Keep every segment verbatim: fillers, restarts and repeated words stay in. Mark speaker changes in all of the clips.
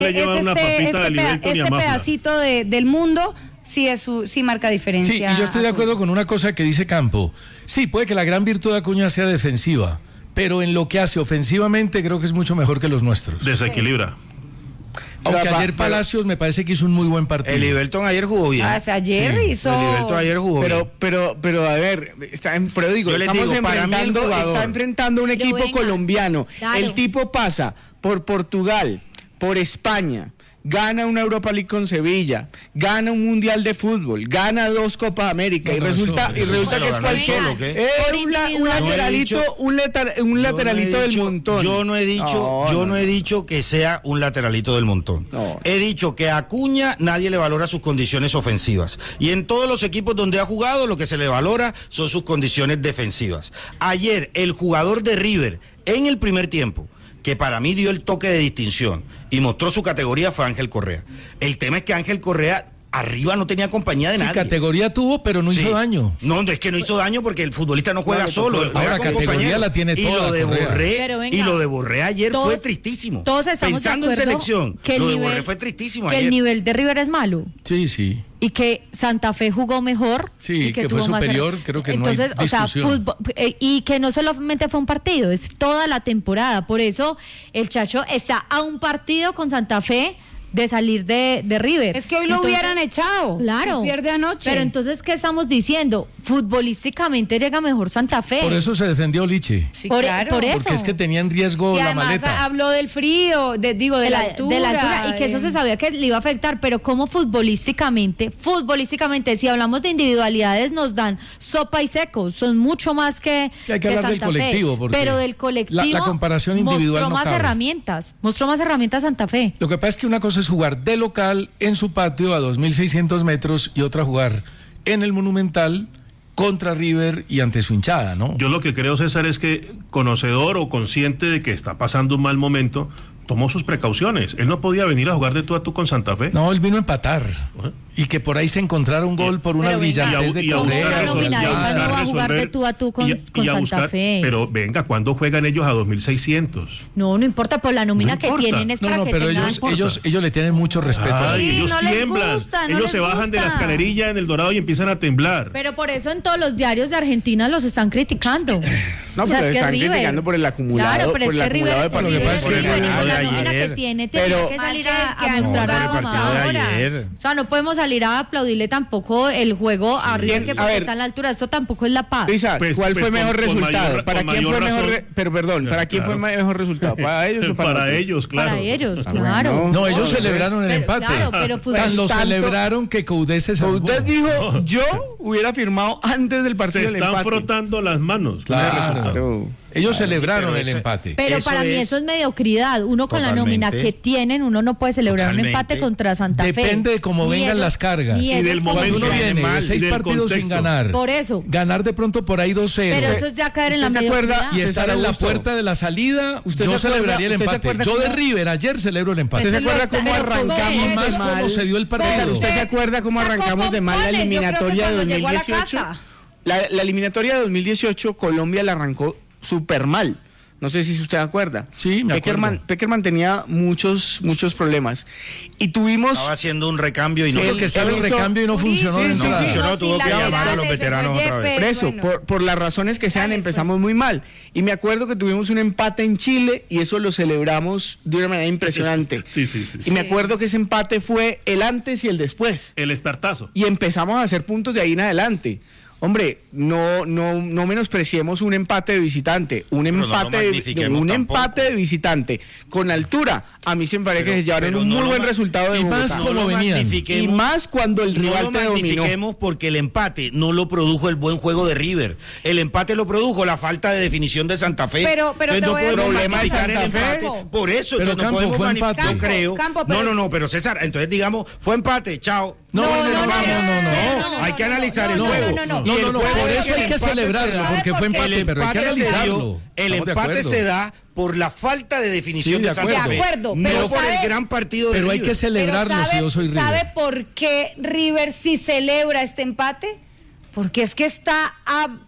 Speaker 1: le lleva
Speaker 2: es
Speaker 1: una
Speaker 2: este,
Speaker 1: papita
Speaker 2: este,
Speaker 1: de Liberton
Speaker 2: peda-
Speaker 1: y a
Speaker 2: este
Speaker 1: Mafla.
Speaker 2: pedacito de, del mundo sí es su, sí marca diferencia.
Speaker 3: Sí, y yo estoy de acuerdo con una cosa que dice Campo. Sí, puede que la gran virtud de Acuña sea defensiva, pero en lo que hace ofensivamente creo que es mucho mejor que los nuestros.
Speaker 1: Desequilibra.
Speaker 3: Aunque
Speaker 4: Pero,
Speaker 3: ayer
Speaker 4: pero,
Speaker 3: Palacios me parece que hizo un muy buen partido.
Speaker 4: El Liberton ayer jugó bien.
Speaker 2: Ah, o sea, ayer
Speaker 3: Sí,
Speaker 2: hizo...
Speaker 4: El Liberton ayer jugó
Speaker 5: Pero,
Speaker 4: bien.
Speaker 5: pero, pero, a ver, está en, pero digo,
Speaker 4: Yo les
Speaker 5: estamos
Speaker 4: digo, para mí el
Speaker 5: enfrentando,
Speaker 4: jugador-
Speaker 5: está enfrentando un
Speaker 6: Pero
Speaker 5: equipo
Speaker 6: venga,
Speaker 5: colombiano.
Speaker 6: claro.
Speaker 5: El tipo pasa por Portugal, por España, gana una Europa League con Sevilla, gana un Mundial de Fútbol, gana dos Copas América
Speaker 3: No,
Speaker 5: y
Speaker 3: no,
Speaker 5: resulta
Speaker 3: eso-
Speaker 5: y
Speaker 3: eso
Speaker 5: resulta
Speaker 4: se lo
Speaker 5: que es
Speaker 4: ganó él
Speaker 5: cualquier
Speaker 4: solo, ¿qué?
Speaker 5: eh,
Speaker 6: Por
Speaker 5: un, la- un
Speaker 6: individualidad.
Speaker 5: lateralito,
Speaker 4: Yo no he dicho-
Speaker 5: un, letar- un lateralito
Speaker 4: Yo no he
Speaker 5: del
Speaker 4: dicho-
Speaker 5: montón.
Speaker 4: Yo no he dicho,
Speaker 5: No,
Speaker 4: yo
Speaker 5: no,
Speaker 4: no he
Speaker 5: no.
Speaker 4: dicho que sea un lateralito del montón.
Speaker 5: No.
Speaker 4: He dicho que a Acuña nadie le valora sus condiciones ofensivas. Y en todos los equipos donde ha jugado, lo que se le valora son sus condiciones defensivas. Ayer, el jugador de River, en el primer tiempo, que para mí dio el toque de distinción y mostró su categoría, fue Ángel Correa. El tema es que Ángel Correa arriba no tenía compañía de
Speaker 3: Sí,
Speaker 4: nadie.
Speaker 3: categoría tuvo, pero no
Speaker 4: Sí.
Speaker 3: hizo daño.
Speaker 4: No, no, es que no hizo daño porque el futbolista no juega
Speaker 5: No,
Speaker 4: solo, él
Speaker 3: ahora
Speaker 4: juega con
Speaker 3: categoría
Speaker 4: compañeros.
Speaker 3: la tiene
Speaker 4: y
Speaker 3: toda,
Speaker 4: lo de
Speaker 3: Correa.
Speaker 4: Borré,
Speaker 6: Pero venga,
Speaker 4: y lo de Borré ayer
Speaker 6: todos-
Speaker 4: fue tristísimo.
Speaker 6: Todos estamos
Speaker 4: Pensando
Speaker 6: de
Speaker 4: en
Speaker 6: acuerdo
Speaker 4: selección,
Speaker 6: que el
Speaker 4: lo de
Speaker 6: nivel,
Speaker 4: Borré fue tristísimo
Speaker 6: que
Speaker 4: ayer.
Speaker 6: el nivel de River es malo
Speaker 3: Sí, sí.
Speaker 6: y que Santa Fe jugó mejor.
Speaker 3: Sí,
Speaker 6: y
Speaker 3: que
Speaker 6: tuvo
Speaker 3: fue
Speaker 6: más
Speaker 3: superior,
Speaker 6: error.
Speaker 3: creo que no hay
Speaker 6: Entonces, o sea,
Speaker 3: discusión.
Speaker 6: fútbol, eh, y que no solamente fue un partido, es toda la temporada. Por eso el Chacho está a un partido con Santa Fe de salir de, de River.
Speaker 2: Es que hoy lo
Speaker 6: Entonces,
Speaker 2: hubieran echado.
Speaker 6: Claro.
Speaker 2: Se pierde anoche.
Speaker 6: Pero entonces, ¿qué estamos diciendo? Futbolísticamente llega mejor Santa Fe.
Speaker 3: Por eso se defendió Liche.
Speaker 2: Sí,
Speaker 6: por,
Speaker 2: claro.
Speaker 6: por eso.
Speaker 3: Porque es que tenía en riesgo
Speaker 2: Y
Speaker 3: la
Speaker 2: además
Speaker 3: maleta.
Speaker 2: habló del frío, de, digo, de,
Speaker 6: de
Speaker 2: la,
Speaker 6: la,
Speaker 2: altura.
Speaker 6: de la altura y que eso
Speaker 2: de-
Speaker 6: se sabía que le iba a afectar, pero como futbolísticamente, futbolísticamente, si hablamos de individualidades nos dan sopa y seco, son mucho más que,
Speaker 3: Sí, hay que
Speaker 6: que
Speaker 3: hablar del
Speaker 6: Santa Fe,
Speaker 3: colectivo, porque
Speaker 6: pero del colectivo
Speaker 3: la- la comparación individual
Speaker 6: mostró
Speaker 3: no
Speaker 6: más
Speaker 3: cabe.
Speaker 6: herramientas, mostró más herramientas Santa Fe.
Speaker 3: Lo que pasa es que una cosa es jugar de local en su patio a dos mil seiscientos metros y otra jugar en el Monumental contra River y ante su hinchada, ¿no?
Speaker 1: Yo lo que creo, César, es que conocedor o consciente de que está pasando un mal momento, tomó sus precauciones. Él no podía venir a jugar de tú a tú con Santa Fe.
Speaker 3: No, él vino a empatar.
Speaker 1: Ajá.
Speaker 3: Y que por ahí se encontrara un gol por una
Speaker 6: Pero venga,
Speaker 3: brillantez de
Speaker 1: y a
Speaker 6: ¿cómo
Speaker 1: buscar
Speaker 6: una
Speaker 3: Correa.
Speaker 1: resolver-
Speaker 6: nómina
Speaker 1: y a
Speaker 6: esa no
Speaker 1: buscar
Speaker 6: va a jugar de
Speaker 1: resolver-
Speaker 6: tú a tú con,
Speaker 1: y a-
Speaker 6: con
Speaker 1: y a
Speaker 6: Santa
Speaker 1: buscar-
Speaker 6: Fe?
Speaker 1: Pero venga, ¿cuándo juegan ellos a dos mil seiscientos?
Speaker 6: No, no importa, por la nómina
Speaker 1: No
Speaker 6: que
Speaker 1: importa.
Speaker 6: tienen es
Speaker 3: No,
Speaker 6: para
Speaker 3: no,
Speaker 6: que
Speaker 3: pero
Speaker 6: tengan...
Speaker 3: ellos, ellos, ellos le tienen mucho respeto.
Speaker 1: Ay,
Speaker 2: Sí,
Speaker 1: ellos
Speaker 2: no les
Speaker 1: tiemblan.
Speaker 2: gusta, no
Speaker 1: ellos
Speaker 2: les
Speaker 1: se bajan de la
Speaker 2: gusta.
Speaker 1: escalerilla en el Dorado y empiezan a temblar.
Speaker 6: Pero por eso en todos los diarios de Argentina los están criticando.
Speaker 5: No,
Speaker 6: O sea,
Speaker 5: pero
Speaker 6: es que
Speaker 5: están
Speaker 6: River-
Speaker 5: criticando por el acumulado,
Speaker 6: Claro, pero
Speaker 5: por
Speaker 6: es
Speaker 5: el
Speaker 6: que River,
Speaker 5: acumulado de
Speaker 3: Lo que
Speaker 6: River,
Speaker 3: pasa es que
Speaker 6: River,
Speaker 3: River-
Speaker 6: con la
Speaker 4: de
Speaker 6: nómina
Speaker 4: ayer,
Speaker 6: que tiene,
Speaker 5: pero-
Speaker 6: tenía que salir a,
Speaker 2: que
Speaker 6: a mostrar
Speaker 2: anula
Speaker 6: algo
Speaker 2: el
Speaker 6: más.
Speaker 2: partido de
Speaker 4: ayer.
Speaker 6: O sea, no podemos salir a aplaudirle tampoco el juego a River,
Speaker 5: Bien,
Speaker 6: que
Speaker 5: a
Speaker 6: porque
Speaker 5: ver.
Speaker 6: está en la altura. Esto tampoco es la paz.
Speaker 5: Lisa,
Speaker 1: Pues-
Speaker 5: ¿cuál
Speaker 1: pues
Speaker 5: fue
Speaker 1: con-
Speaker 5: mejor
Speaker 1: con
Speaker 5: resultado?
Speaker 1: mayor-
Speaker 5: ¿Para
Speaker 1: con
Speaker 5: quién fue
Speaker 1: mayor
Speaker 5: mejor?
Speaker 1: razón.
Speaker 5: re- Pero perdón, ¿para quién
Speaker 1: Claro.
Speaker 5: fue mejor resultado? ¿Para ellos o para,
Speaker 1: Para
Speaker 5: nosotros?
Speaker 1: ellos, claro.
Speaker 6: Para ellos,
Speaker 5: Ah,
Speaker 6: claro.
Speaker 5: bueno.
Speaker 3: No, ellos
Speaker 5: No,
Speaker 3: celebraron el
Speaker 6: pero-
Speaker 3: empate.
Speaker 6: claro, pero fútbol-
Speaker 3: Tan lo
Speaker 5: Tanto-
Speaker 3: celebraron que Coudet se salvó.
Speaker 5: Usted dijo, yo hubiera firmado antes del
Speaker 1: Se
Speaker 5: partido del
Speaker 1: están
Speaker 5: empate.
Speaker 1: frotando las manos. con el
Speaker 3: Claro.
Speaker 1: resultado.
Speaker 5: Pero-
Speaker 3: Ellos
Speaker 4: Claro,
Speaker 3: celebraron
Speaker 4: sí, pero
Speaker 3: el
Speaker 4: ese-
Speaker 3: empate.
Speaker 6: Pero
Speaker 4: Eso
Speaker 6: para mí
Speaker 4: es-
Speaker 6: eso es mediocridad. Uno con la nómina
Speaker 4: Totalmente.
Speaker 6: que tienen, uno no puede celebrar un
Speaker 4: Totalmente.
Speaker 6: empate contra Santa Fe.
Speaker 3: Depende de cómo
Speaker 6: Ni
Speaker 3: vengan
Speaker 6: ellos-
Speaker 3: las cargas.
Speaker 6: ni
Speaker 3: Y
Speaker 6: ellos
Speaker 1: del
Speaker 6: como
Speaker 1: momento
Speaker 3: Cuando uno
Speaker 1: viene
Speaker 3: viene de
Speaker 1: mal,
Speaker 3: seis
Speaker 1: del
Speaker 3: partidos sin
Speaker 1: contexto.
Speaker 3: ganar,
Speaker 6: Por eso.
Speaker 3: ganar de pronto por ahí dos cero
Speaker 6: Pero eso es ya caer en la
Speaker 5: ¿usted se acuerda?
Speaker 6: mediocridad.
Speaker 3: y
Speaker 5: César
Speaker 3: estar en la
Speaker 5: Augusto.
Speaker 3: puerta de la salida,
Speaker 5: ¿Usted
Speaker 3: yo
Speaker 5: se acuerda-
Speaker 3: celebraría el
Speaker 5: usted se
Speaker 3: empate.
Speaker 5: acuerda
Speaker 3: Yo de
Speaker 5: cómo-
Speaker 3: River ayer celebro el empate.
Speaker 5: ¿Usted se
Speaker 6: Pero
Speaker 5: acuerda
Speaker 6: está-
Speaker 5: cómo
Speaker 6: pero ¿cómo
Speaker 5: arrancamos
Speaker 6: es?
Speaker 3: Y más
Speaker 5: de mal?
Speaker 3: cómo se dio el
Speaker 5: César,
Speaker 3: partido.
Speaker 5: ¿usted se acuerda cómo
Speaker 2: Sacó
Speaker 5: arrancamos de mal la
Speaker 2: pompones, yo creo que
Speaker 5: eliminatoria de
Speaker 2: cuando llegó a la
Speaker 5: dos mil dieciocho?
Speaker 2: casa.
Speaker 5: La, la eliminatoria de dos mil dieciocho, Colombia la arrancó súper mal. No sé si usted se acuerda.
Speaker 3: Sí, me
Speaker 5: Peckerman,
Speaker 3: acuerdo.
Speaker 5: Peckerman tenía muchos, muchos problemas. Y tuvimos...
Speaker 4: Estaba haciendo un recambio y
Speaker 3: Sí,
Speaker 4: no.
Speaker 3: porque estaba
Speaker 5: él
Speaker 3: en
Speaker 5: hizo-
Speaker 3: recambio y no funcionó de
Speaker 5: sí, sí,
Speaker 3: entrada.
Speaker 5: sí.
Speaker 4: funcionó, tuvo
Speaker 2: sin
Speaker 4: que llamar a los
Speaker 2: laterales, se
Speaker 4: veteranos
Speaker 2: fue
Speaker 4: otra vez.
Speaker 2: Yepes,
Speaker 5: Por eso,
Speaker 2: bueno.
Speaker 5: por, por las razones que sean,
Speaker 2: Dale,
Speaker 5: empezamos
Speaker 2: pues.
Speaker 5: muy mal. Y me acuerdo que tuvimos un empate en Chile y eso lo celebramos de una manera impresionante.
Speaker 1: Sí, sí, sí.
Speaker 5: Y me acuerdo que ese empate fue el antes y el después.
Speaker 1: El estartazo.
Speaker 5: Y empezamos a hacer puntos de ahí en adelante. Hombre, no, no, no menospreciemos un empate de visitante, un
Speaker 4: Pero no lo
Speaker 5: empate, de,
Speaker 4: magnifiquemos
Speaker 5: un
Speaker 4: tampoco.
Speaker 5: empate de visitante con altura. A mí se me parece
Speaker 4: Pero-
Speaker 5: que se llevaron
Speaker 4: pero
Speaker 5: un
Speaker 4: no
Speaker 5: muy
Speaker 4: lo
Speaker 5: buen
Speaker 4: ma-
Speaker 5: resultado de
Speaker 3: y más
Speaker 5: Bogotá.
Speaker 3: como
Speaker 4: No lo
Speaker 3: venían.
Speaker 5: Y
Speaker 4: magnifiquemos.
Speaker 5: más cuando el
Speaker 4: No
Speaker 5: rival
Speaker 4: lo
Speaker 5: te dominó.
Speaker 4: magnifiquemos porque el empate no lo produjo el buen juego de River. El empate lo produjo la falta de definición de Santa Fe.
Speaker 2: Pero- pero
Speaker 4: Entonces
Speaker 2: te
Speaker 4: no
Speaker 2: voy a
Speaker 4: podemos
Speaker 5: decir-
Speaker 4: magnificar
Speaker 5: Problema de
Speaker 4: el
Speaker 5: Santa
Speaker 4: empate.
Speaker 2: Fe.
Speaker 4: Por eso,
Speaker 3: Pero,
Speaker 4: entonces no
Speaker 3: Campo,
Speaker 4: podemos
Speaker 3: fue
Speaker 4: magnificar.
Speaker 3: empate.
Speaker 4: Yo creo.
Speaker 2: Campo, pero-
Speaker 4: No, no, no, pero César, entonces digamos, fue empate, chao.
Speaker 3: No, no, no, no, no, no, no.
Speaker 4: No, hay que analizar el
Speaker 2: no,
Speaker 4: juego.
Speaker 2: no, no,
Speaker 4: Y
Speaker 3: No,
Speaker 4: el
Speaker 3: no, no,
Speaker 4: juego
Speaker 3: por
Speaker 4: es
Speaker 3: eso hay
Speaker 4: el
Speaker 3: que
Speaker 4: empate
Speaker 3: celebrarlo,
Speaker 4: se da.
Speaker 3: porque fue
Speaker 2: El
Speaker 3: empate,
Speaker 4: El
Speaker 3: pero hay que
Speaker 4: empate se dio-
Speaker 3: analizarlo.
Speaker 4: El
Speaker 3: Estamos de
Speaker 4: empate
Speaker 3: acuerdo.
Speaker 4: se da por la falta de definición
Speaker 3: Sí, de
Speaker 4: de, Santa
Speaker 3: acuerdo.
Speaker 4: Fe.
Speaker 2: De acuerdo,
Speaker 4: no
Speaker 2: pero
Speaker 4: por
Speaker 2: sabe-
Speaker 4: el gran partido de
Speaker 3: Pero hay
Speaker 4: River.
Speaker 3: que celebrarlo
Speaker 2: Pero
Speaker 3: si yo soy River.
Speaker 2: ¿sabe por qué River sí celebra este empate? Porque es que está a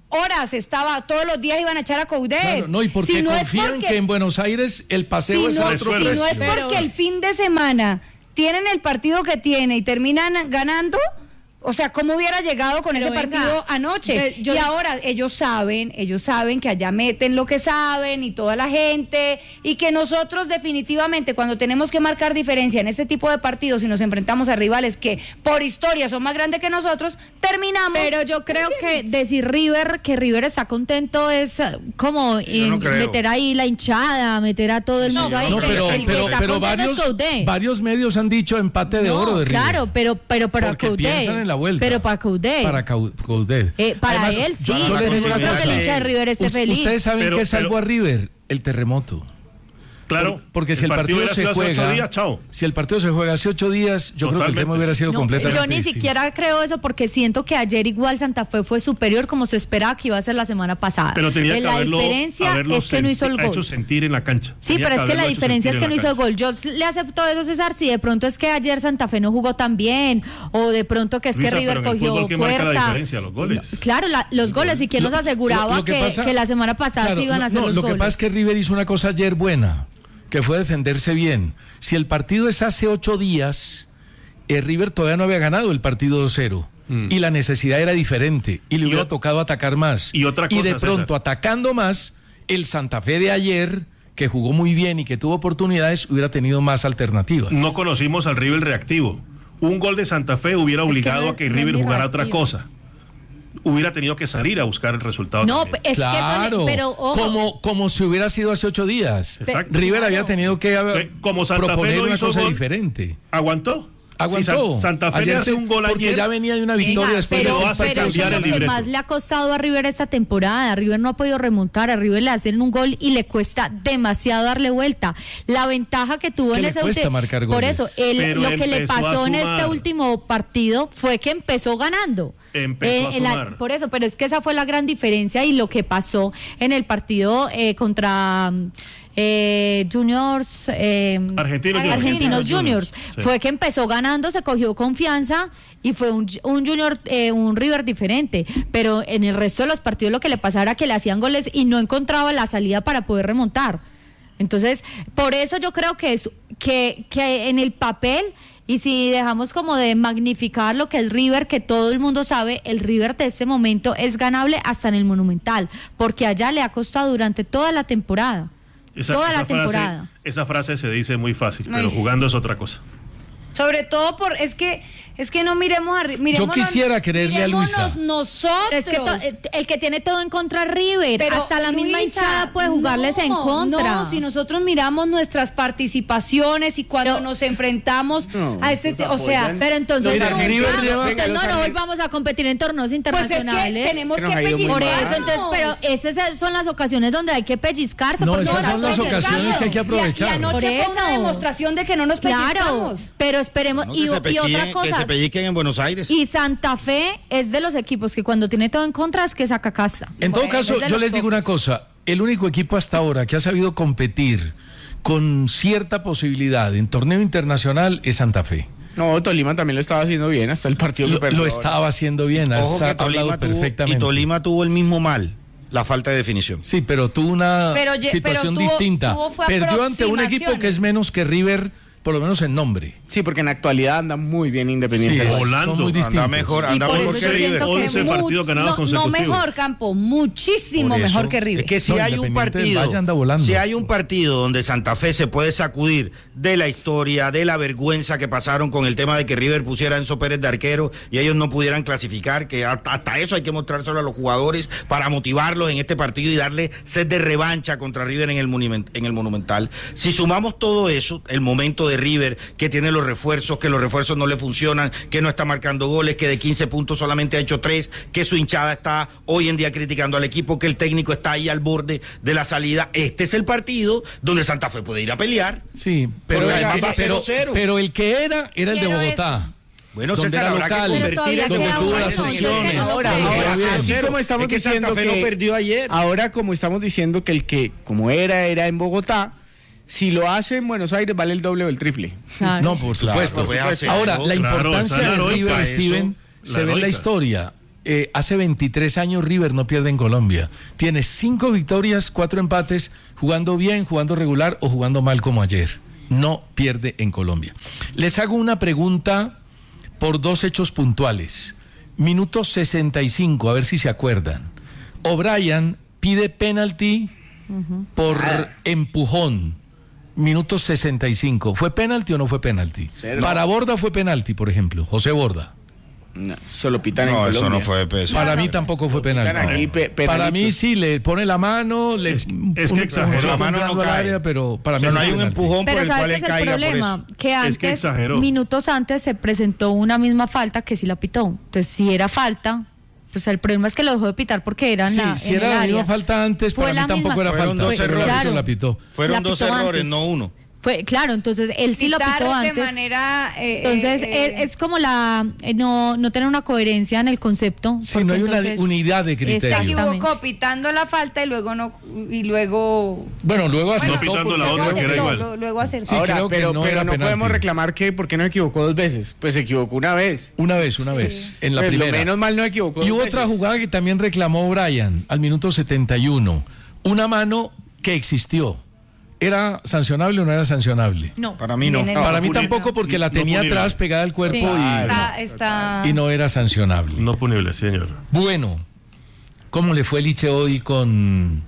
Speaker 2: horas estaba, todos los días iban a echar a Coudet.
Speaker 3: Claro, no, y porque
Speaker 2: si no
Speaker 3: confían
Speaker 2: es porque,
Speaker 3: que en Buenos Aires el paseo
Speaker 2: si
Speaker 3: es
Speaker 2: no,
Speaker 3: a otro
Speaker 2: si
Speaker 3: precio.
Speaker 2: no es porque el fin de semana tienen el partido que tiene y terminan ganando, o sea, ¿cómo hubiera llegado con
Speaker 6: Pero
Speaker 2: ese
Speaker 6: venga,
Speaker 2: partido anoche?
Speaker 6: yo-
Speaker 2: y ahora ellos saben, ellos saben que allá meten lo que saben y toda la gente, y que nosotros definitivamente cuando tenemos que marcar diferencia en este tipo de partidos y nos enfrentamos a rivales que por historia son más grandes que nosotros, terminamos.
Speaker 6: Pero yo creo que decir River, que River está contento es eh, como
Speaker 4: Yo no
Speaker 6: eh,
Speaker 4: creo.
Speaker 6: meter ahí la hinchada, meter a todo el mundo ahí.
Speaker 3: No,
Speaker 6: El-
Speaker 3: pero,
Speaker 6: el que
Speaker 3: pero,
Speaker 6: está
Speaker 3: pero
Speaker 6: contento es
Speaker 3: varios,
Speaker 6: Coudet.
Speaker 3: varios medios han dicho empate de
Speaker 6: No,
Speaker 3: oro de River.
Speaker 6: claro, pero pero para
Speaker 3: Porque
Speaker 6: Coudet.
Speaker 3: piensan en la vuelta.
Speaker 6: Pero para Coudet.
Speaker 3: Para Cau- Coudet.
Speaker 6: Eh, para
Speaker 3: Además,
Speaker 6: él sí.
Speaker 3: yo- yo les digo una
Speaker 6: No creo que el
Speaker 3: cosa.
Speaker 6: hincha de River esté
Speaker 3: Us-
Speaker 6: feliz.
Speaker 3: Ustedes saben
Speaker 1: Pero-
Speaker 3: qué salvó
Speaker 1: pero-
Speaker 3: a River, el terremoto.
Speaker 1: Claro,
Speaker 3: Porque si el partido,
Speaker 1: hubiera
Speaker 3: se
Speaker 1: sido hace
Speaker 3: juega,
Speaker 1: ocho días, chao.
Speaker 3: si el partido se juega hace ocho días, yo creo que el
Speaker 1: Totalmente.
Speaker 3: tema hubiera sido
Speaker 6: No,
Speaker 3: completamente
Speaker 6: yo ni
Speaker 3: distinto.
Speaker 6: siquiera creo eso porque siento que ayer igual Santa Fe fue superior como se esperaba que iba a ser la semana pasada.
Speaker 1: Pero tenía
Speaker 6: Eh,
Speaker 1: que
Speaker 6: la
Speaker 1: haberlo,
Speaker 6: diferencia
Speaker 1: haberlo
Speaker 6: es que no hizo el
Speaker 1: senti- hecho
Speaker 6: gol.
Speaker 1: sentir en la cancha.
Speaker 6: Sí,
Speaker 1: Tenía
Speaker 6: pero es que la
Speaker 1: haberlo hecho
Speaker 6: diferencia es
Speaker 1: sentir
Speaker 6: que no
Speaker 1: en
Speaker 6: hizo
Speaker 1: la
Speaker 6: el gol. Yo le acepto eso, César, si de pronto es que ayer Santa Fe no jugó tan bien, o de pronto que es
Speaker 1: Luisa,
Speaker 6: que River
Speaker 1: pero en el
Speaker 6: cogió
Speaker 1: fútbol, ¿qué marca la
Speaker 6: fuerza.
Speaker 1: diferencia? Los goles.
Speaker 6: No, claro, la- los goles, y quién nos
Speaker 3: Lo-
Speaker 6: aseguraba
Speaker 3: lo- lo
Speaker 6: que,
Speaker 3: pasa-
Speaker 6: que la semana pasada
Speaker 3: claro,
Speaker 6: se iban a
Speaker 3: no,
Speaker 6: hacer
Speaker 3: no,
Speaker 6: los
Speaker 3: lo
Speaker 6: goles.
Speaker 3: que pasa es que River hizo una cosa ayer buena, que fue defenderse bien. Si el partido es hace ocho días, eh, River todavía no había ganado el partido dos cero. Mm. Y la necesidad era diferente. Y le
Speaker 1: Y
Speaker 3: hubiera
Speaker 1: o-
Speaker 3: tocado atacar más.
Speaker 1: y otra cosa,
Speaker 3: de pronto,
Speaker 1: César.
Speaker 3: atacando más, el Santa Fe de ayer, que jugó muy bien y que tuvo oportunidades, hubiera tenido más alternativas.
Speaker 1: No conocimos al River reactivo. Un gol de Santa Fe hubiera obligado
Speaker 6: no-
Speaker 1: a que
Speaker 6: no es
Speaker 1: River
Speaker 6: ni
Speaker 1: jugara otra
Speaker 6: reactivo.
Speaker 1: cosa. Hubiera tenido que salir a buscar el resultado.
Speaker 6: No,
Speaker 1: también.
Speaker 6: es que eso
Speaker 3: Claro,
Speaker 6: le- pero ojo,
Speaker 3: como, como si hubiera sido hace ocho días.
Speaker 1: Exacto.
Speaker 3: River
Speaker 6: Claro.
Speaker 3: había tenido que haber-
Speaker 1: Eh, como Santa Fe
Speaker 3: proponer
Speaker 1: no
Speaker 3: una
Speaker 1: hizo
Speaker 3: cosa
Speaker 1: gol,
Speaker 3: diferente.
Speaker 1: Aguantó.
Speaker 3: Aguantó.
Speaker 1: Si San- Santa Fe
Speaker 3: Ayer
Speaker 1: le hace
Speaker 3: se-
Speaker 1: un gol
Speaker 3: porque
Speaker 1: ayer.
Speaker 3: ya venía de una victoria
Speaker 6: Venga,
Speaker 3: después
Speaker 6: pero,
Speaker 1: lo
Speaker 3: de
Speaker 1: hace
Speaker 6: pero eso
Speaker 1: cambiar
Speaker 6: es
Speaker 1: el
Speaker 6: lo que
Speaker 1: libreto.
Speaker 6: más le ha costado a River esta temporada. River no ha podido remontar, a River le hacen un gol y le cuesta demasiado darle vuelta. La ventaja que tuvo
Speaker 3: que
Speaker 6: en
Speaker 3: le
Speaker 6: ese
Speaker 3: cuesta
Speaker 6: ulti-
Speaker 3: marcar
Speaker 6: por
Speaker 3: goles.
Speaker 6: eso, el-
Speaker 1: Pero
Speaker 6: lo que le
Speaker 1: empezó a
Speaker 6: pasó en este
Speaker 1: sumar.
Speaker 6: último partido fue que empezó ganando.
Speaker 1: Empezó a
Speaker 6: en la-
Speaker 1: sumar.
Speaker 6: por eso, pero es que esa fue la gran diferencia y lo que pasó en el partido eh, contra eh, Juniors eh,
Speaker 1: Argentinos Juniors.
Speaker 6: Argentinos Juniors
Speaker 1: Sí.
Speaker 6: fue que empezó ganando, se cogió confianza y fue un, un Junior, eh, un River diferente, pero en el resto de los partidos lo que le pasaba era que le hacían goles y no encontraba la salida para poder remontar. Entonces, por eso yo creo que es que, que en el papel, y si dejamos como de magnificar lo que es River, que todo el mundo sabe, el River de este momento es ganable hasta en el Monumental, porque allá le ha costado durante toda la temporada.
Speaker 1: Esa,
Speaker 6: toda
Speaker 1: esa
Speaker 6: la
Speaker 1: frase,
Speaker 6: temporada.
Speaker 1: esa frase se dice muy fácil,
Speaker 2: Ay.
Speaker 1: pero jugando es otra cosa.
Speaker 2: Sobre todo por, es que, es que no miremos a Ri-
Speaker 3: Yo
Speaker 2: miremonos-
Speaker 3: quisiera creerle a Luisa.
Speaker 2: miremonos nosotros.
Speaker 6: Pero es que to- eh, el que tiene todo en contra es River,
Speaker 2: Pero,
Speaker 6: hasta la misma
Speaker 2: Luisa,
Speaker 6: hinchada puede jugarles
Speaker 2: no,
Speaker 6: en contra.
Speaker 2: No, si nosotros miramos nuestras participaciones y cuando
Speaker 6: Pero-
Speaker 2: nos enfrentamos
Speaker 5: No,
Speaker 2: a este,
Speaker 5: los
Speaker 2: te- o sea,
Speaker 5: apoyan.
Speaker 6: Pero entonces,
Speaker 5: Los
Speaker 6: no,
Speaker 5: argentinos-
Speaker 6: vamos,
Speaker 5: venga,
Speaker 6: entonces
Speaker 5: los
Speaker 6: no, no
Speaker 5: argen-
Speaker 6: volvamos a competir en torneos
Speaker 2: pues es que
Speaker 6: internacionales.
Speaker 2: tenemos
Speaker 5: Que
Speaker 2: que
Speaker 5: nos ha ido muy
Speaker 6: Por
Speaker 5: mal.
Speaker 6: eso, entonces, pero esas son las ocasiones donde hay que pellizcarse.
Speaker 3: No,
Speaker 6: porque
Speaker 3: esas son las
Speaker 6: nosotros-
Speaker 3: ocasiones que hay que aprovechar.
Speaker 2: Y, y anoche
Speaker 6: Por
Speaker 2: fue una
Speaker 6: eso.
Speaker 2: demostración de que no nos
Speaker 6: Claro,
Speaker 2: pellizcamos.
Speaker 6: pero esperemos.
Speaker 4: No,
Speaker 6: y,
Speaker 4: que, se
Speaker 6: y
Speaker 4: pellizquen,
Speaker 6: otra
Speaker 4: que
Speaker 6: cosa.
Speaker 4: se pellizquen en Buenos Aires.
Speaker 6: Y Santa Fe es de los equipos que cuando tiene todo en contra es que saca casta.
Speaker 3: En todo
Speaker 6: Bueno,
Speaker 3: caso,
Speaker 6: es de
Speaker 3: yo
Speaker 6: los
Speaker 3: les digo una
Speaker 6: pocos.
Speaker 3: cosa, el único equipo hasta ahora que ha sabido competir con cierta posibilidad en torneo internacional es Santa Fe.
Speaker 5: No, Tolima también lo estaba haciendo bien hasta el partido que
Speaker 3: Lo,
Speaker 5: perdió
Speaker 3: lo
Speaker 5: ahora.
Speaker 3: estaba haciendo bien, has
Speaker 4: Ojo que
Speaker 3: hablado
Speaker 4: Tolima tuvo, y
Speaker 3: perfectamente.
Speaker 4: Tolima tuvo el mismo mal, la falta de definición.
Speaker 3: Sí, pero tuvo una
Speaker 2: Pero ye-
Speaker 3: situación
Speaker 2: pero tuvo-
Speaker 3: distinta.
Speaker 2: tuvo fue
Speaker 3: Perdió ante un equipo que
Speaker 2: aproximaciones.
Speaker 3: es menos que River, por lo menos en nombre.
Speaker 5: Sí, porque en actualidad anda muy bien Independiente.
Speaker 3: Sí,
Speaker 5: del Valle.
Speaker 1: volando.
Speaker 3: son muy
Speaker 1: Anda
Speaker 3: distintos.
Speaker 4: mejor,
Speaker 2: Y
Speaker 4: anda
Speaker 2: por
Speaker 4: mejor
Speaker 2: eso
Speaker 4: que
Speaker 2: yo
Speaker 4: River.
Speaker 2: siento que
Speaker 1: once
Speaker 2: much-
Speaker 1: partidos ganados
Speaker 2: no, no
Speaker 1: consecutivos.
Speaker 2: mejor, Campo, muchísimo
Speaker 4: Por eso,
Speaker 2: mejor que River.
Speaker 4: Es que si
Speaker 3: No,
Speaker 4: hay un
Speaker 3: Independiente del
Speaker 4: partido,
Speaker 3: Valle anda volando.
Speaker 4: si hay un partido donde Santa Fe se puede sacudir de la historia, de la vergüenza que pasaron con el tema de que River pusiera a Enzo Pérez de arquero y ellos no pudieran clasificar, que hasta, hasta eso hay que mostrárselo a los jugadores para motivarlos en este partido y darle sed de revancha contra River en el, monument- en el Monumental. Si sumamos todo eso, el momento de River, que tiene los refuerzos, que los refuerzos no le funcionan, que no está marcando goles, que de quince puntos solamente ha hecho tres, que su hinchada está hoy en día criticando al equipo, que el técnico está ahí al borde de la salida. Este es el partido donde Santa Fe puede ir a pelear.
Speaker 3: Sí, pero,
Speaker 4: Porque
Speaker 3: el,
Speaker 4: además va
Speaker 3: pero,
Speaker 4: cero cero.
Speaker 3: pero el que era, era el de
Speaker 2: Quiero
Speaker 3: Bogotá.
Speaker 4: Bueno,
Speaker 3: Donde
Speaker 4: César,
Speaker 3: era
Speaker 4: habrá
Speaker 3: local,
Speaker 4: que
Speaker 6: Pero
Speaker 4: convertir
Speaker 6: todavía
Speaker 4: el
Speaker 3: donde
Speaker 6: queda
Speaker 3: tuvo
Speaker 6: bueno,
Speaker 3: las
Speaker 6: entonces,
Speaker 3: opciones.
Speaker 6: no,
Speaker 5: Ahora,
Speaker 6: pero
Speaker 5: ahora,
Speaker 3: bien.
Speaker 5: así
Speaker 4: Cero.
Speaker 5: como estamos
Speaker 4: Es que
Speaker 5: diciendo
Speaker 4: Santa Fe
Speaker 5: que
Speaker 4: no perdió ayer.
Speaker 5: ahora como estamos diciendo que el que como era era en Bogotá, si lo hace en Buenos Aires vale el doble o el triple.
Speaker 6: Claro.
Speaker 3: No, por
Speaker 4: Claro,
Speaker 3: supuesto.
Speaker 4: pues hacerlo.
Speaker 3: Ahora, la
Speaker 1: Claro,
Speaker 3: importancia
Speaker 1: está la
Speaker 3: de
Speaker 1: heroica,
Speaker 3: River,
Speaker 4: eso,
Speaker 3: Steven,
Speaker 1: la
Speaker 3: se ve en la
Speaker 1: heroica.
Speaker 3: historia. eh, hace veintitrés años River no pierde en Colombia. Tiene cinco victorias, cuatro empates, jugando bien, jugando regular o jugando mal como ayer. No pierde en Colombia. Les hago una pregunta por dos hechos puntuales. Minuto sesenta y cinco, a ver si se acuerdan. O'Brien pide penalti uh-huh. por ah. empujón. Minuto sesenta y cinco. ¿Fue penalti o no fue penalti? Cero. Para Borda fue penalti, por ejemplo. José Borda.
Speaker 5: No, solo pitan
Speaker 4: no,
Speaker 5: en Colombia.
Speaker 4: eso no fue de peso.
Speaker 3: Para mí tampoco fue penalti. Aquí, pe- para mí sí, le pone la mano, le
Speaker 1: es, es que exageró.
Speaker 4: La mano no cae.
Speaker 3: Área, pero para mí
Speaker 4: no
Speaker 3: sí
Speaker 4: hay un
Speaker 3: penalti.
Speaker 4: empujón
Speaker 6: pero
Speaker 4: por el cual él caiga.
Speaker 6: Pero ¿sabes qué es el problema? Que antes,
Speaker 1: es que exageró.
Speaker 6: minutos antes se presentó una misma falta que sí la pitó. Entonces, si era falta, pues el problema es que lo dejó de pitar porque era en
Speaker 3: sí,
Speaker 6: la,
Speaker 3: si
Speaker 6: en
Speaker 3: era
Speaker 6: el
Speaker 3: la
Speaker 6: área.
Speaker 3: misma falta antes,
Speaker 6: Fue
Speaker 3: para mí tampoco
Speaker 6: misma.
Speaker 3: era
Speaker 4: Fueron
Speaker 3: falta.
Speaker 4: dos errores.
Speaker 3: Claro. La pitó.
Speaker 4: Fueron
Speaker 6: La
Speaker 4: dos
Speaker 6: pitó
Speaker 4: errores,
Speaker 6: antes.
Speaker 4: no uno.
Speaker 6: Fue, claro, entonces él sí
Speaker 2: Pitar
Speaker 6: lo pitó
Speaker 2: de
Speaker 6: antes.
Speaker 2: manera, eh,
Speaker 6: entonces
Speaker 2: eh,
Speaker 6: es, es como la eh, no no tener una coherencia en el concepto.
Speaker 3: Sí, no hay
Speaker 6: entonces,
Speaker 3: una unidad de criterio.
Speaker 2: se
Speaker 6: Exactamente.
Speaker 2: equivocó pitando la falta y luego no y luego
Speaker 3: Bueno, luego acertó.
Speaker 1: No pitando la
Speaker 3: porque
Speaker 1: otra,
Speaker 3: creo
Speaker 1: que era
Speaker 3: que-
Speaker 1: igual.
Speaker 2: Luego, luego acertó.
Speaker 3: Sí,
Speaker 5: Ahora,
Speaker 3: creo que
Speaker 5: pero
Speaker 3: no
Speaker 5: no,
Speaker 3: era
Speaker 5: pero no
Speaker 3: penalti.
Speaker 5: podemos reclamar que porque no equivocó dos veces. Pues se equivocó una vez.
Speaker 3: Una vez, una vez, en la
Speaker 5: Pues
Speaker 3: primera.
Speaker 5: lo menos mal no equivocó
Speaker 3: Y
Speaker 5: dos
Speaker 3: hubo
Speaker 5: veces.
Speaker 3: otra jugada que también reclamó Brian al minuto setenta y uno. Una mano que existió. ¿Era sancionable o no era sancionable?
Speaker 6: No.
Speaker 4: Para mí no.
Speaker 2: Viene
Speaker 4: No,
Speaker 3: Para mí
Speaker 1: punible.
Speaker 3: tampoco porque la
Speaker 1: No
Speaker 3: tenía
Speaker 1: punible.
Speaker 3: atrás pegada al cuerpo
Speaker 6: Sí.
Speaker 3: y,
Speaker 2: Está, está...
Speaker 3: y no era sancionable.
Speaker 1: No punible, señor.
Speaker 3: Bueno, ¿cómo le fue Liche hoy con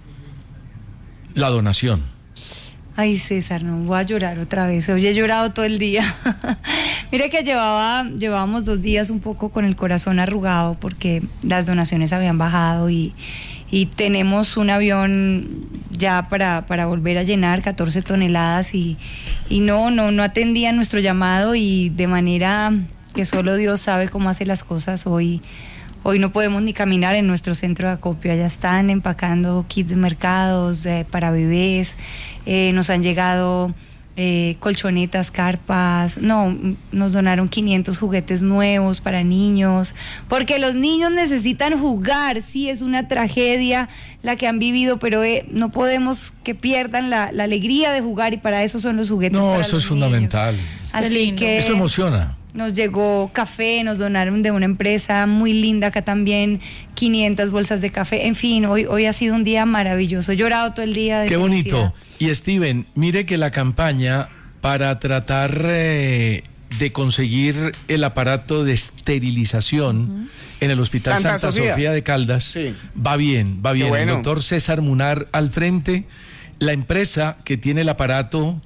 Speaker 3: la donación?
Speaker 2: Ay, César, no voy a llorar otra vez. Hoy he llorado todo el día. Mire que llevaba, llevábamos dos días un poco con el corazón arrugado porque las donaciones habían bajado y, y tenemos un avión ya para, para volver a llenar catorce toneladas y, y no, no, no atendían nuestro llamado y de manera que solo Dios sabe cómo hace las cosas hoy. Hoy no podemos ni caminar en nuestro centro de acopio. Allá están empacando kits de mercados eh, para bebés. Eh, nos han llegado eh, colchonetas, carpas. No, nos donaron quinientos juguetes nuevos para niños. Porque los niños necesitan jugar. Sí, es una tragedia la que han vivido, pero eh, no podemos que pierdan la, la alegría de jugar y para eso son los juguetes.
Speaker 3: No,
Speaker 2: para
Speaker 3: eso
Speaker 2: los
Speaker 3: es fundamental.
Speaker 2: niños.
Speaker 6: Qué
Speaker 2: Así
Speaker 6: lindo.
Speaker 2: que
Speaker 3: Eso emociona.
Speaker 2: nos llegó café, nos donaron de una empresa muy linda acá también quinientas bolsas de café. En fin, hoy, hoy ha sido un día maravilloso. He llorado todo el día. De
Speaker 3: Qué
Speaker 2: felicidad.
Speaker 3: bonito. Y Steven, mire que la campaña para tratar eh, de conseguir el aparato de esterilización uh-huh. en el Hospital
Speaker 5: Santa,
Speaker 3: Santa
Speaker 5: Sofía.
Speaker 3: Sofía de Caldas
Speaker 5: Sí.
Speaker 3: va bien, va bien.
Speaker 5: bueno.
Speaker 3: El doctor César Munar al frente, la empresa que tiene el aparato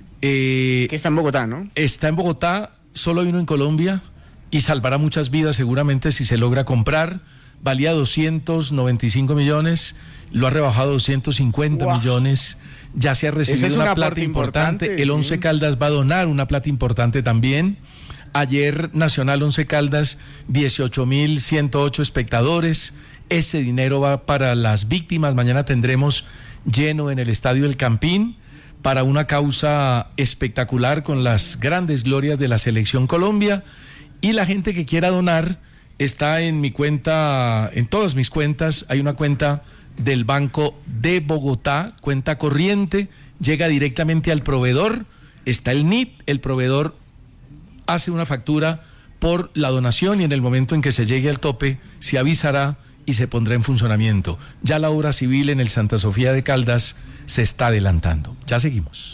Speaker 3: eh,
Speaker 5: Que está en Bogotá, ¿no?
Speaker 3: está en Bogotá, solo hay uno en Colombia y salvará muchas vidas seguramente si se logra comprar. Valía doscientos noventa y cinco millones, lo ha rebajado a doscientos cincuenta
Speaker 5: Wow.
Speaker 3: millones. Ya se ha recibido
Speaker 5: Ese es un
Speaker 3: una
Speaker 5: aporte
Speaker 3: plata importante.
Speaker 5: importante,
Speaker 3: El
Speaker 5: sí.
Speaker 3: Once Caldas va a donar una plata importante también. Ayer Nacional Once Caldas, dieciocho mil ciento ocho espectadores. Ese dinero va para las víctimas. Mañana tendremos lleno en el Estadio El Campín para una causa espectacular con las grandes glorias de la Selección Colombia. Y la gente que quiera donar está en mi cuenta, en todas mis cuentas. Hay una cuenta del Banco de Bogotá, cuenta corriente, llega directamente al proveedor, está el N I T, el proveedor hace una factura por la donación y en el momento en que se llegue al tope se avisará y se pondrá en funcionamiento. Ya la obra civil en el Santa Sofía de Caldas se está adelantando. Ya seguimos.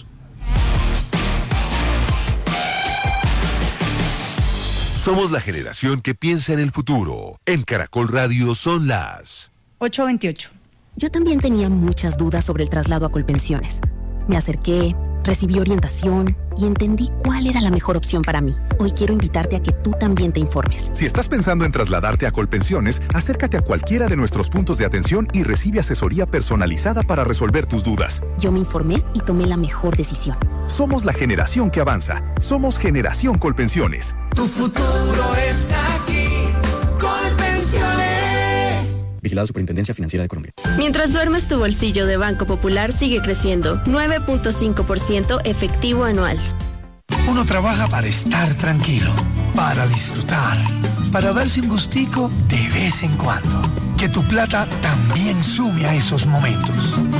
Speaker 7: Somos la generación que piensa en el futuro. En Caracol Radio son las
Speaker 2: ocho veintiocho.
Speaker 8: Yo también tenía muchas dudas sobre el traslado a Colpensiones. Me acerqué, recibí orientación y entendí cuál era la mejor opción para mí. Hoy quiero invitarte a que tú también te informes.
Speaker 9: Si estás pensando en trasladarte a Colpensiones, acércate a cualquiera de nuestros puntos de atención y recibe asesoría personalizada para resolver tus dudas.
Speaker 8: Yo me informé y tomé la mejor decisión.
Speaker 9: Somos la generación que avanza. Somos Generación Colpensiones.
Speaker 10: Tu futuro está aquí. Colpensiones.
Speaker 11: Vigilado Superintendencia Financiera de Colombia.
Speaker 12: Mientras duermes, tu bolsillo de Banco Popular sigue creciendo. nueve punto cinco por ciento efectivo anual.
Speaker 10: Uno trabaja para estar tranquilo, para disfrutar, para darse un gustico de vez en cuando. Que tu plata también sume a esos momentos.